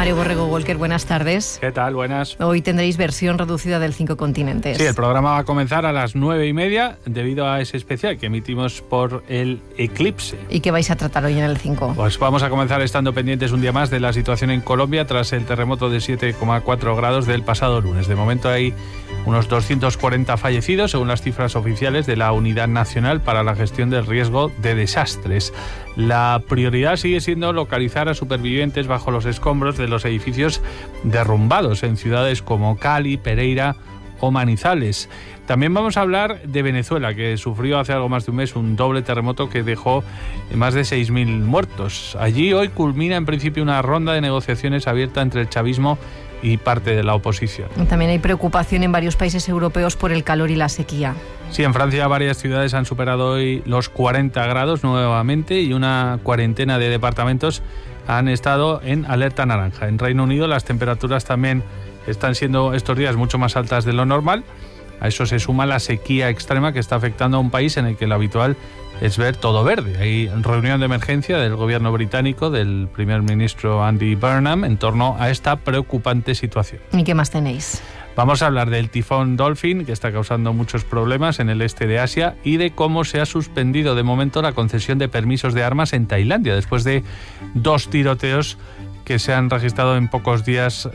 Mario Borrego Walker, buenas tardes. ¿Qué tal? Buenas. Hoy tendréis versión reducida del 5 Continentes. Sí, el programa va a comenzar a las 9:30 debido a ese especial que emitimos por el eclipse. ¿Y qué vais a tratar hoy en el 5? Pues vamos a comenzar estando pendientes un día más de la situación en Colombia tras el terremoto de 7,4 grados del pasado lunes. De momento hay unos 240 fallecidos, según las cifras oficiales de la Unidad Nacional para la Gestión del Riesgo de Desastres. La prioridad sigue siendo localizar a supervivientes bajo los escombros de los edificios derrumbados en ciudades como Cali, Pereira o Manizales. También vamos a hablar de Venezuela, que sufrió hace algo más de un mes un doble terremoto que dejó más de 6.000 muertos. Allí hoy culmina en principio una ronda de negociaciones abierta entre el chavismo y parte de la oposición. También hay preocupación en varios países europeos por el calor y la sequía. Sí, en Francia varias ciudades han superado hoy los 40 grados nuevamente y una cuarentena de departamentos han estado en alerta naranja. En Reino Unido las temperaturas también están siendo estos días mucho más altas de lo normal. A eso se suma la sequía extrema que está afectando a un país en el que lo habitual es ver todo verde. Hay reunión de emergencia del gobierno británico, del primer ministro Andy Burnham, en torno a esta preocupante situación. ¿Y qué más tenéis? Vamos a hablar del tifón Dolphin, que está causando muchos problemas en el este de Asia, y de cómo se ha suspendido de momento la concesión de permisos de armas en Tailandia, después de 2 tiroteos que se han registrado en pocos días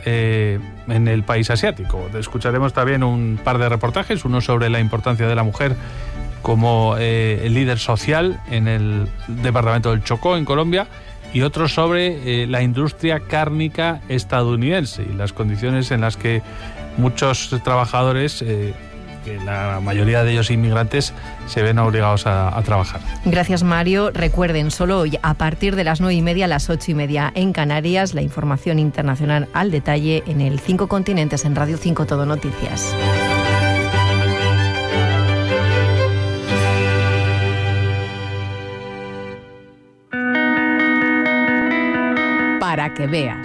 en el país asiático. Escucharemos también un par de reportajes, uno sobre la importancia de la mujer como el líder social en el departamento del Chocó, en Colombia, y otro sobre la industria cárnica estadounidense y las condiciones en las que muchos trabajadores, que la mayoría de ellos inmigrantes, se ven obligados a trabajar. Gracias, Mario. Recuerden, solo hoy, a partir de las 9:30 a las 8:30 en Canarias, la información internacional al detalle en el 5 Continentes, en Radio 5 Todo Noticias. Para que veas.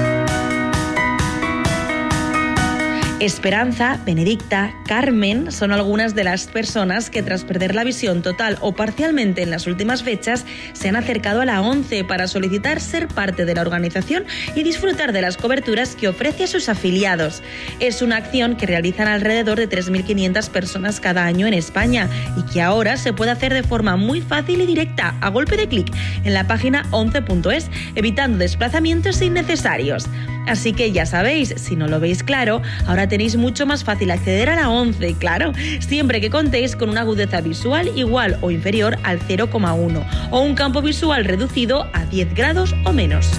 Esperanza, Benedicta, Carmen son algunas de las personas que tras perder la visión total o parcialmente en las últimas fechas se han acercado a la ONCE para solicitar ser parte de la organización y disfrutar de las coberturas que ofrece a sus afiliados. Es una acción que realizan alrededor de 3.500 personas cada año en España y que ahora se puede hacer de forma muy fácil y directa, a golpe de clic, en la página once.es, evitando desplazamientos innecesarios. Así que ya sabéis, si no lo veis claro, ahora tenéis mucho más fácil acceder a la ONCE, claro, siempre que contéis con una agudeza visual igual o inferior al 0,1 o un campo visual reducido a 10 grados o menos.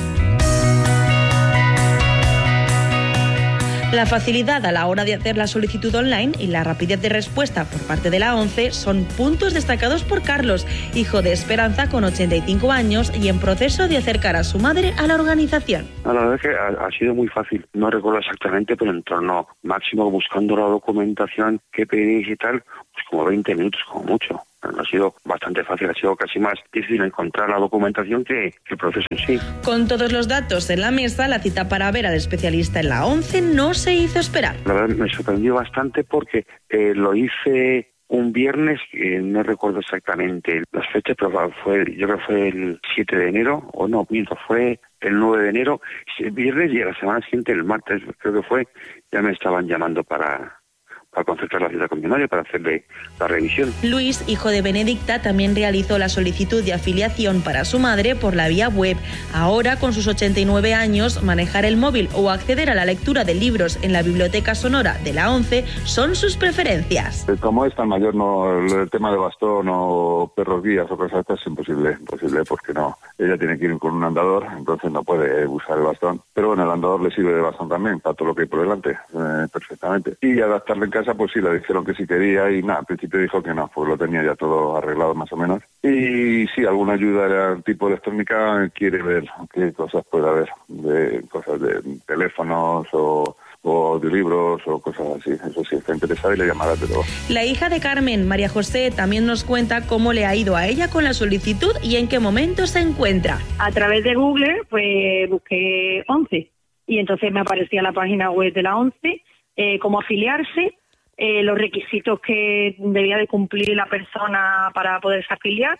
La facilidad a la hora de hacer la solicitud online y la rapidez de respuesta por parte de la ONCE son puntos destacados por Carlos, hijo de Esperanza con 85 años y en proceso de acercar a su madre a la organización. La verdad es que ha sido muy fácil, no recuerdo exactamente, pero en torno máximo buscando la documentación que pedís y tal, pues como 20 minutos como mucho. Ha sido bastante fácil, ha sido casi más difícil encontrar la documentación que el proceso en sí. Con todos los datos en la mesa, la cita para ver al especialista en la ONCE no se hizo esperar. La verdad me sorprendió bastante porque lo hice un viernes, no recuerdo exactamente las fechas, pero yo creo que fue el 7 de enero, o no, miento, fue el 9 de enero, el viernes, y a la semana siguiente, el martes, creo que fue, ya me estaban llamando para concertar la cita con mi madre, para hacerle la revisión. Luis, hijo de Benedicta, también realizó la solicitud de afiliación para su madre por la vía web. Ahora, con sus 89 años, manejar el móvil o acceder a la lectura de libros en la biblioteca sonora de la ONCE son sus preferencias. Como es tan mayor, no, el tema de bastón o perros guías o cosas así es imposible porque no. Ella tiene que ir con un andador, entonces no puede usar el bastón. Pero bueno, el andador le sirve de bastón también, para todo lo que hay por delante, perfectamente. Y adaptarle en casa, pues sí, le dijeron que sí quería y nada, al principio dijo que no, pues lo tenía ya todo arreglado más o menos. Y sí, alguna ayuda tipo electrónica, quiere ver qué cosas puede haber, de cosas de teléfonos o de libros o cosas así. Eso sí, está interesada y le llamará, pero... La hija de Carmen, María José, también nos cuenta cómo le ha ido a ella con la solicitud y en qué momento se encuentra. A través de Google, pues busqué ONCE y entonces me aparecía la página web de la ONCE, cómo afiliarse, los requisitos que debía de cumplir la persona para poderse afiliar,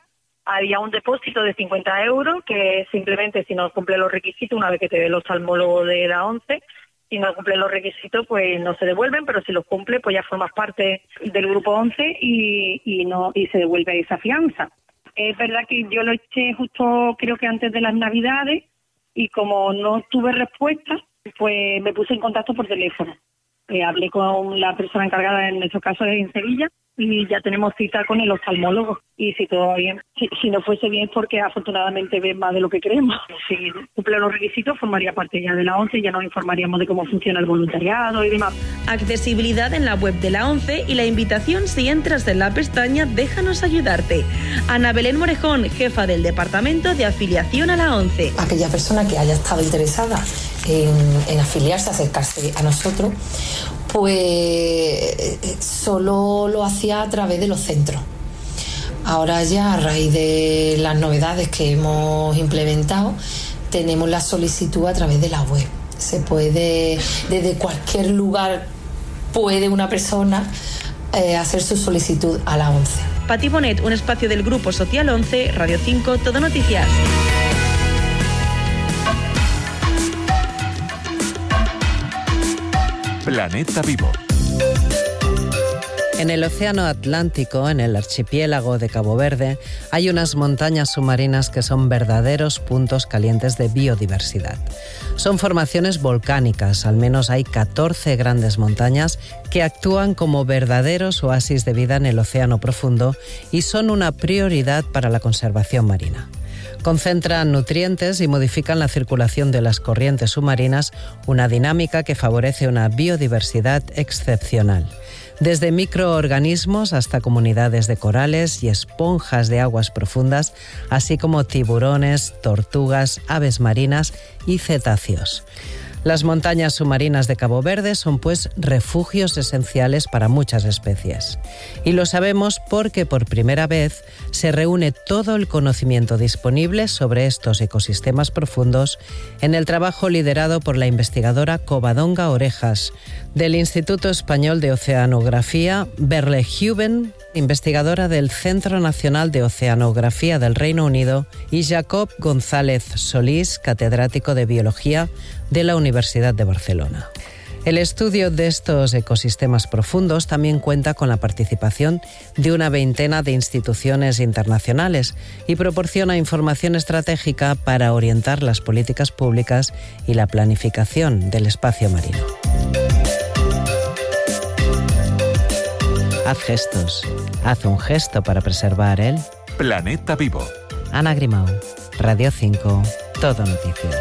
había un depósito de 50 euros que simplemente si no cumple los requisitos, una vez que te ve el oftalmólogo de la ONCE, si no cumple los requisitos pues no se devuelven, pero si los cumple pues ya formas parte del grupo 11 y se devuelve esa fianza. Es verdad que yo lo eché justo creo que antes de las Navidades y como no tuve respuesta, pues me puse en contacto por teléfono. Hablé con la persona encargada, en nuestro caso en Sevilla, y ya tenemos cita con el oftalmólogo. Y si todo bien, si no fuese bien, porque afortunadamente ven más de lo que creemos. Si cumple los requisitos, formaría parte ya de la ONCE y ya nos informaríamos de cómo funciona el voluntariado y demás. Accesibilidad en la web de la ONCE y la invitación si entras en la pestaña Déjanos ayudarte. Ana Belén Morejón, jefa del Departamento de Afiliación a la ONCE. Aquella persona que haya estado interesada en afiliarse, acercarse a nosotros, pues solo lo hacía a través de los centros. Ahora ya, a raíz de las novedades que hemos implementado, tenemos la solicitud a través de la web. Se puede, desde cualquier lugar, puede una persona hacer su solicitud a la ONCE. Pati Bonet, un espacio del Grupo Social 11, Radio 5, Todo Noticias. Planeta Vivo. En el Océano Atlántico, en el archipiélago de Cabo Verde, hay unas montañas submarinas que son verdaderos puntos calientes de biodiversidad. Son formaciones volcánicas, al menos hay 14 grandes montañas que actúan como verdaderos oasis de vida en el océano profundo y son una prioridad para la conservación marina. Concentran nutrientes y modifican la circulación de las corrientes submarinas, una dinámica que favorece una biodiversidad excepcional. Desde microorganismos hasta comunidades de corales y esponjas de aguas profundas, así como tiburones, tortugas, aves marinas y cetáceos. Las montañas submarinas de Cabo Verde son pues refugios esenciales para muchas especies. Y lo sabemos porque por primera vez se reúne todo el conocimiento disponible sobre estos ecosistemas profundos en el trabajo liderado por la investigadora Covadonga Orejas del Instituto Español de Oceanografía Verleuven, investigadora del Centro Nacional de Oceanografía del Reino Unido, y Jacob González Solís, catedrático de Biología de la Universidad de Barcelona. El estudio de estos ecosistemas profundos también cuenta con la participación de una veintena de instituciones internacionales y proporciona información estratégica para orientar las políticas públicas y la planificación del espacio marino. Haz gestos. Haz un gesto para preservar el Planeta Vivo. Ana Grimau, Radio 5, Todo Noticias.